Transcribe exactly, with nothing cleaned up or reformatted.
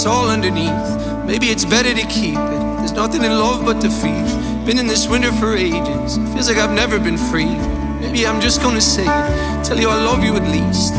It's all underneath. Maybe it's better to keep it. There's nothing in love but defeat. Been in this winter for ages. Feels like I've never been free. Maybe I'm just gonna say it, tell you I love you at least.